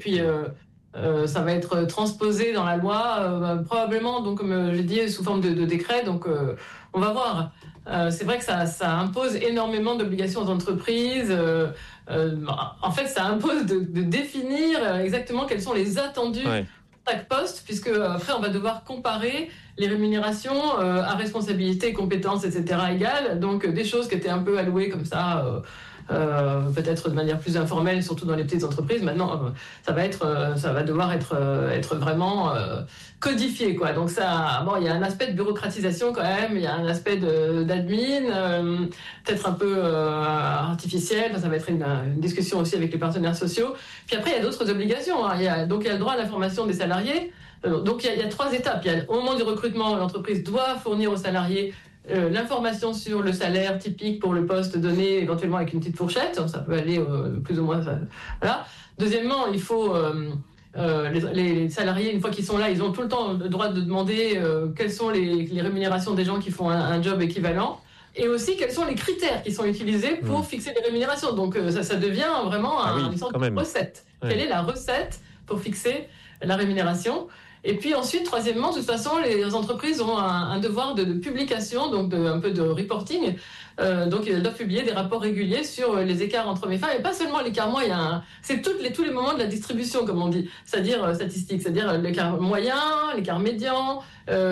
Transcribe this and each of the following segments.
puis ça va être transposé dans la loi, probablement, donc comme j'ai dit, sous forme de décret. Donc on va voir. C'est vrai que ça impose énormément d'obligations aux entreprises. En fait, ça impose de définir exactement quels sont les attendus de chaque poste, puisque après on va devoir comparer les rémunérations à responsabilité, compétences, etc. égales. Donc des choses qui étaient un peu allouées comme ça. Peut-être de manière plus informelle, surtout dans les petites entreprises. Maintenant, ça va devoir être vraiment codifié, quoi. Donc ça, bon, il y a un aspect de bureaucratisation quand même, il y a un aspect d'admin, peut-être un peu artificiel. Ça va être une discussion aussi avec les partenaires sociaux. Puis après, il y a d'autres obligations. Hein. Il y a le droit à l'information des salariés. Donc il y a 3 étapes. Au moment du recrutement, l'entreprise doit fournir aux salariés l'information sur le salaire typique pour le poste donné, éventuellement avec une petite fourchette, ça peut aller plus ou moins. Voilà. Deuxièmement, il faut les salariés, une fois qu'ils sont là, ils ont tout le temps le droit de demander quelles sont les rémunérations des gens qui font un job équivalent, et aussi quels sont les critères qui sont utilisés pour fixer les rémunérations. Donc ça devient vraiment une sorte de recette. Quelle est la recette pour fixer la rémunération? Et puis ensuite, troisièmement, de toute façon, les entreprises ont un devoir de publication, donc un peu de reporting. Donc elles doivent publier des rapports réguliers sur les écarts entre hommes et femmes, et pas seulement l'écart moyen. C'est tous les moments de la distribution, comme on dit, c'est-à-dire statistique, c'est-à-dire l'écart moyen, l'écart médian,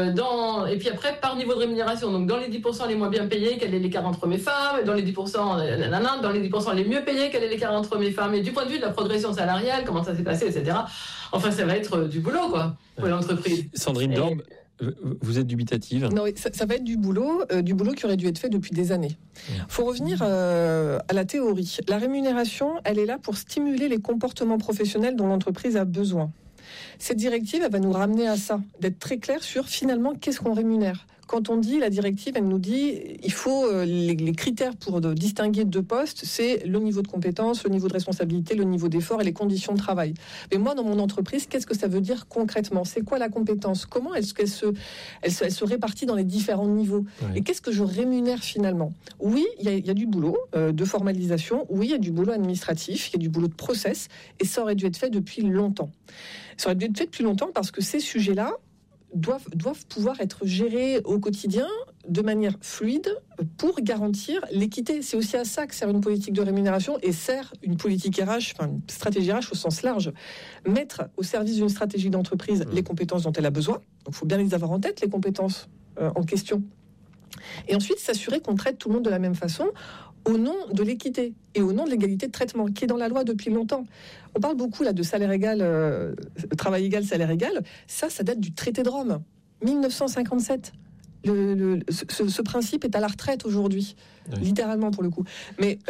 et puis après par niveau de rémunération. Donc dans les 10% les moins bien payés, quel est l'écart entre hommes et femmes? Dans les 10%, dans les 10% les mieux payés, quel est l'écart entre hommes et femmes? Et du point de vue de la progression salariale, comment ça s'est passé, etc. Enfin, ça va être du boulot, quoi, pour l'entreprise. Sandrine Dorbe, vous êtes dubitative? Non, ça va être du boulot qui aurait dû être fait depuis des années. Il faut revenir à la théorie. La rémunération, elle est là pour stimuler les comportements professionnels dont l'entreprise a besoin. Cette directive, elle va nous ramener à ça, d'être très clair sur finalement qu'est-ce qu'on rémunère. Quand on dit, la directive, elle nous dit, il faut les critères pour distinguer 2 postes, c'est le niveau de compétence, le niveau de responsabilité, le niveau d'effort et les conditions de travail. Mais moi, dans mon entreprise, qu'est-ce que ça veut dire concrètement? C'est quoi la compétence? Comment est-ce qu'elle se répartit dans les différents niveaux? Et qu'est-ce que je rémunère finalement? Oui, il y a du boulot de formalisation, oui, il y a du boulot administratif, il y a du boulot de process, et ça aurait dû être fait depuis longtemps. Ça aurait dû être fait depuis longtemps parce que ces sujets-là doivent pouvoir être gérés au quotidien de manière fluide pour garantir l'équité. C'est aussi à ça que sert une politique de rémunération et sert une politique RH, enfin une stratégie RH au sens large. Mettre au service d'une stratégie d'entreprise les compétences dont elle a besoin. Donc il faut bien les avoir en tête, les compétences en question. Et ensuite s'assurer qu'on traite tout le monde de la même façon au nom de l'équité et au nom de l'égalité de traitement qui est dans la loi depuis longtemps. On parle beaucoup là de salaire égal, travail égal, salaire égal. Ça date du traité de Rome, 1957. Ce principe est à la retraite aujourd'hui, littéralement pour le coup. Mais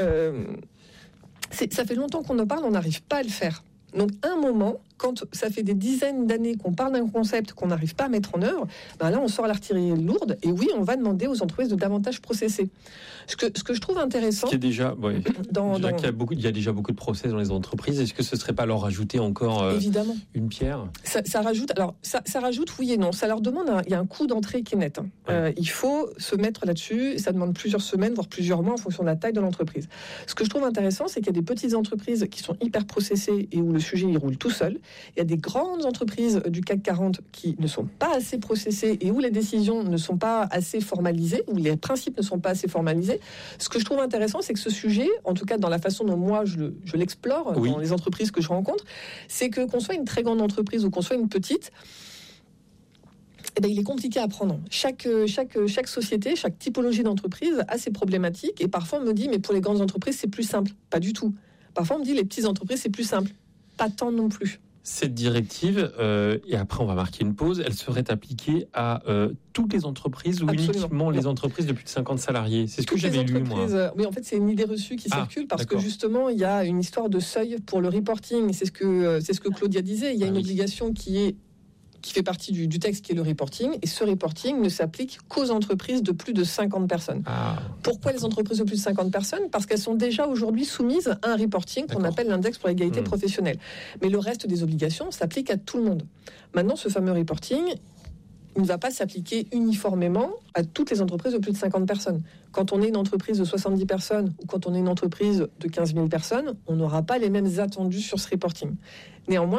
ça fait longtemps qu'on en parle, on n'arrive pas à le faire. Donc, à un moment, quand ça fait des dizaines d'années qu'on parle d'un concept qu'on n'arrive pas à mettre en œuvre, ben là, on sort l'artillerie lourde et oui, on va demander aux entreprises de davantage processer. Ce que je trouve intéressant... Ce qui est déjà... Ouais, il y a déjà beaucoup de process dans les entreprises. Est-ce que ce ne serait pas leur rajouter encore évidemment une pierre? Ça rajoute... Alors, ça rajoute oui et non. Ça leur demande... Il y a un coût d'entrée qui est net. Il faut se mettre là-dessus. Ça demande plusieurs semaines, voire plusieurs mois en fonction de la taille de l'entreprise. Ce que je trouve intéressant, c'est qu'il y a des petites entreprises qui sont hyper processées et où le sujet, il roule tout seul. Il y a des grandes entreprises du CAC 40 qui ne sont pas assez processées et où les décisions ne sont pas assez formalisées, où les principes ne sont pas assez formalisés. Ce que je trouve intéressant, c'est que ce sujet, en tout cas dans la façon dont moi je l'explore dans les entreprises que je rencontre, c'est que qu'on soit une très grande entreprise ou qu'on soit une petite, il est compliqué à prendre. Chaque société, chaque typologie d'entreprise a ses problématiques et parfois on me dit mais pour les grandes entreprises c'est plus simple. Pas du tout. Parfois on me dit les petites entreprises c'est plus simple. Pas tant non plus. Cette directive, et après on va marquer une pause, elle serait appliquée à toutes les entreprises ou uniquement les entreprises de plus de 50 salariés? C'est ce que j'avais lu, moi. Oui, en fait, c'est une idée reçue qui circule parce que justement, il y a une histoire de seuil pour le reporting. C'est ce que Claudia disait. Il y a une obligation qui fait partie du texte qui est le reporting, et ce reporting ne s'applique qu'aux entreprises de plus de 50 personnes. Pourquoi les entreprises de plus de 50 personnes? Parce qu'elles sont déjà aujourd'hui soumises à un reporting qu'on appelle l'index pour l'égalité professionnelle. Mais le reste des obligations s'applique à tout le monde. Maintenant, ce fameux reporting, il ne va pas s'appliquer uniformément à toutes les entreprises de plus de 50 personnes. Quand on est une entreprise de 70 personnes ou quand on est une entreprise de 15 000 personnes, on n'aura pas les mêmes attendus sur ce reporting. Néanmoins,